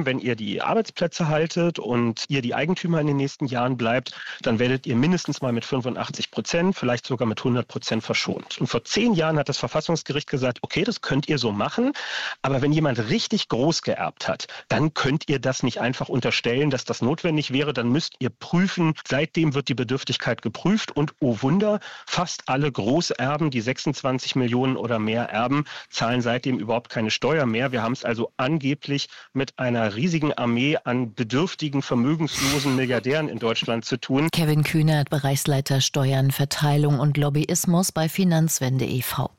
bleiben, wenn ihr die Arbeitsplätze haltet und ihr die Eigentümer in den nächsten Jahren bleibt, dann werdet ihr mindestens mal mit 85%, vielleicht sogar mit 100% verschont. Und vor 10 Jahren hat das Verfassungsgericht gesagt, okay, das könnt ihr so machen, aber wenn jemand richtig groß geerbt hat, dann könnt ihr das nicht einfach unterstellen, dass das notwendig wäre, dann müsst ihr prüfen. Seitdem wird die Bedürftigkeit geprüft und oh Wunder, fast alle Großerben, die 26 Millionen oder mehr erben, zahlen seitdem überhaupt keine Steuer mehr. Wir haben es also angeblich mit einer riesigen Armee an bedürftigen, vermögenslosen Milliardären in Deutschland zu tun. Kevin Kühnert, Bereichsleiter Steuern, Verteilung und Lobbyismus bei Finanzwende e.V.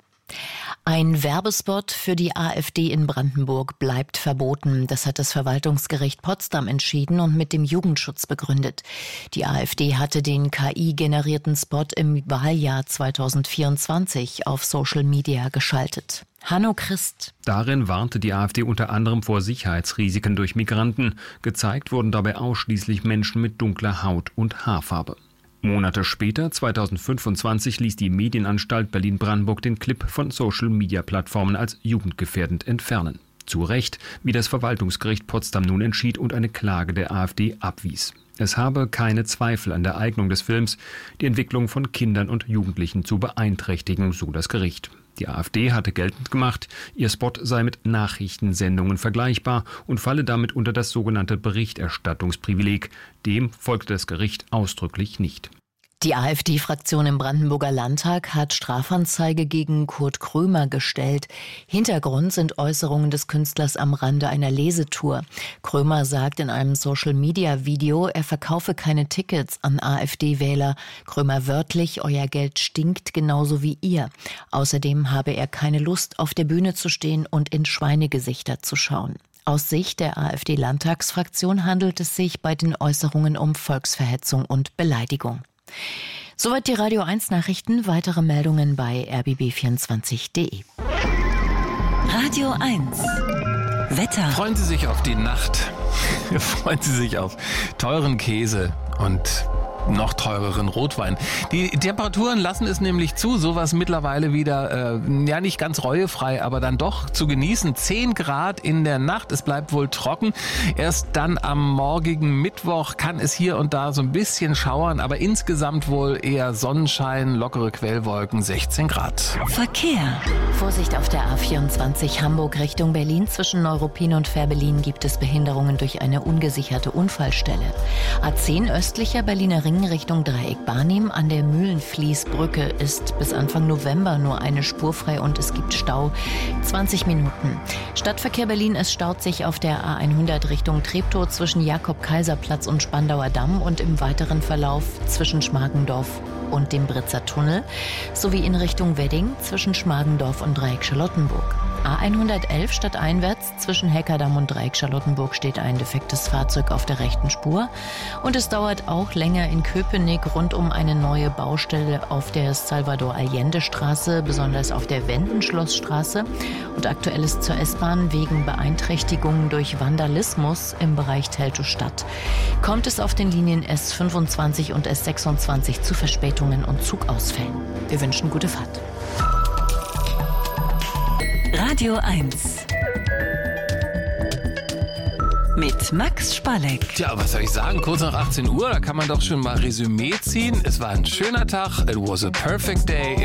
Ein Werbespot für die AfD in Brandenburg bleibt verboten. Das hat das Verwaltungsgericht Potsdam entschieden und mit dem Jugendschutz begründet. Die AfD hatte den KI-generierten Spot im Wahljahr 2024 auf Social Media geschaltet. Hanno Christ. Darin warnte die AfD unter anderem vor Sicherheitsrisiken durch Migranten. Gezeigt wurden dabei ausschließlich Menschen mit dunkler Haut und Haarfarbe. Monate später, 2025, ließ die Medienanstalt Berlin-Brandenburg den Clip von Social-Media-Plattformen als jugendgefährdend entfernen. Zu Recht, wie das Verwaltungsgericht Potsdam nun entschied und eine Klage der AfD abwies. Es habe keine Zweifel an der Eignung des Films, die Entwicklung von Kindern und Jugendlichen zu beeinträchtigen, so das Gericht. Die AfD hatte geltend gemacht, ihr Spot sei mit Nachrichtensendungen vergleichbar und falle damit unter das sogenannte Berichterstattungsprivileg. Dem folgte das Gericht ausdrücklich nicht. Die AfD-Fraktion im Brandenburger Landtag hat Strafanzeige gegen Kurt Krömer gestellt. Hintergrund sind Äußerungen des Künstlers am Rande einer Lesetour. Krömer sagt in einem Social-Media-Video, er verkaufe keine Tickets an AfD-Wähler. Krömer wörtlich, euer Geld stinkt genauso wie ihr. Außerdem habe er keine Lust, auf der Bühne zu stehen und in Schweinegesichter zu schauen. Aus Sicht der AfD-Landtagsfraktion handelt es sich bei den Äußerungen um Volksverhetzung und Beleidigung. Soweit die Radio 1 Nachrichten. Weitere Meldungen bei rbb24.de. Radio 1 Wetter. Freuen Sie sich auf die Nacht. Freuen Sie sich auf teuren Käse und noch teureren Rotwein. Die Temperaturen lassen es nämlich zu, sowas mittlerweile wieder, nicht ganz reuefrei, aber dann doch zu genießen. 10 Grad in der Nacht, es bleibt wohl trocken. Erst dann am morgigen Mittwoch kann es hier und da so ein bisschen schauern, aber insgesamt wohl eher Sonnenschein, lockere Quellwolken, 16 Grad. Verkehr. Vorsicht auf der A24 Hamburg Richtung Berlin. Zwischen Neuruppin und Fährberlin gibt es Behinderungen durch eine ungesicherte Unfallstelle. A10 östlicher Berliner Ring Richtung Dreieck Barnim. An der Mühlenfließbrücke ist bis Anfang November nur eine Spur frei und es gibt Stau. 20 Minuten. Stadtverkehr Berlin, es staut sich auf der A100 Richtung Treptow zwischen Jakob-Kaiser-Platz und Spandauer Damm und im weiteren Verlauf zwischen Schmargendorf und dem Britzer Tunnel sowie in Richtung Wedding zwischen Schmargendorf und Dreieck Charlottenburg. A111 stadteinwärts zwischen Heckerdamm und Dreieck Charlottenburg steht ein defektes Fahrzeug auf der rechten Spur. Und es dauert auch länger in Köpenick rund um eine neue Baustelle auf der Salvador-Allende-Straße, besonders auf der Wendenschlossstraße. Und aktuell ist zur S-Bahn wegen Beeinträchtigungen durch Vandalismus im Bereich Teltow-Stadt. Kommt es auf den Linien S25 und S26 zu Verspätungen und Zugausfällen. Wir wünschen gute Fahrt. Radio 1 mit Max Spalleck. Tja, was soll ich sagen? Kurz nach 18 Uhr, da kann man doch schon mal Resümee ziehen. Es war ein schöner Tag. It was a perfect day.